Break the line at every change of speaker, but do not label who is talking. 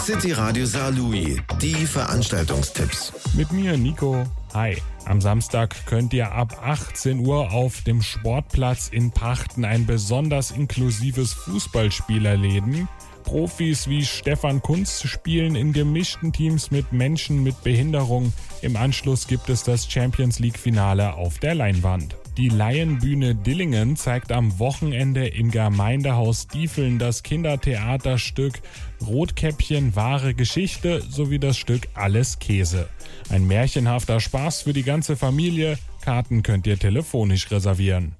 City Radio Saarlouis, die Veranstaltungstipps.
Mit mir, Nico. Hi. Am Samstag könnt ihr ab 18 Uhr auf dem Sportplatz in Pachten ein besonders inklusives Fußballspiel erleben. Profis wie Stefan Kunz spielen in gemischten Teams mit Menschen mit Behinderung. Im Anschluss gibt es das Champions-League-Finale auf der Leinwand. Die Laienbühne Dillingen zeigt am Wochenende im Gemeindehaus Diefeln das Kindertheaterstück Rotkäppchen wahre Geschichte sowie das Stück Alles Käse. Ein märchenhafter Spaß für die ganze Familie. Karten könnt ihr telefonisch reservieren.